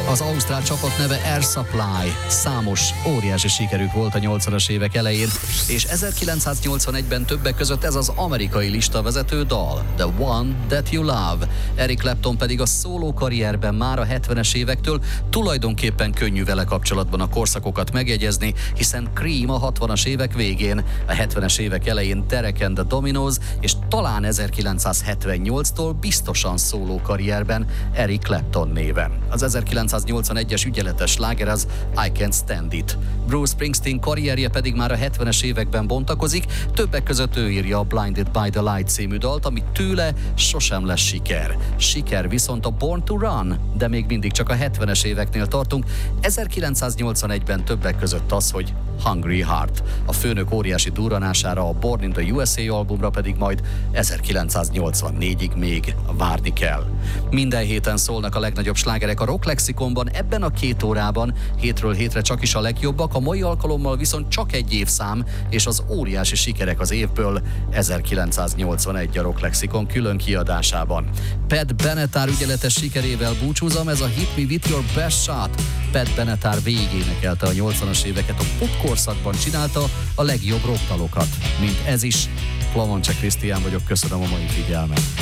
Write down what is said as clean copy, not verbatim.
Az ausztrál csapat neve Air Supply. Számos, óriási sikerük volt a 80-as évek elején, és 1981-ben többek között ez az amerikai listavezető dal, The One That You Love. Eric Clapton pedig a szóló karrierben már a 70-es évektől tulajdonképpen könnyű vele kapcsolatban a korszakokat megjegyezni, hiszen Cream a 60-as évek végén, a 70-es évek elején Derek and the Dominos, és talán 1978-tól biztosan szóló karrierben Eric Clapton néven. Az 1981-es ügyeletes sláger az I Can't Stand It. Bruce Springsteen karrierje pedig már a 70-es években bontakozik, többek között ő írja a Blinded by the Light című dalt, ami tőle sosem lesz siker. Siker viszont a Born to Run, de még mindig csak a 70-es éveknél tartunk. 1981-ben többek között az, hogy Hungry Heart. A főnök óriási durranására, a Born in the USA albumra pedig majd 1984-ig még várni kell. Minden héten szólnak a legnagyobb slágerek a Rock Lexikonban, ebben a 2 órában, hétről hétre csak is a legjobbak, a mai alkalommal viszont csak egy évszám, és az óriási sikerek az évből 1981 a Rock Lexikon külön kiadásában. Pat Benatar ügyeletes sikerével búcsúzom, ez a Hit Me With Your Best Shot. Pat Benatar végigénekelte a 80-as éveket, a popkorszakban csinálta a legjobb rockdalokat, mint ez is. Plamoncsek Krisztián vagyok, köszönöm a mai figyelmet.